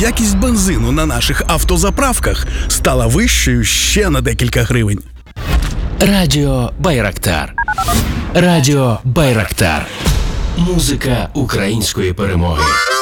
якість бензину на наших автозаправках стала вищою ще на декілька гривень. Радіо Байрактар. Радіо Байрактар. Музика української перемоги.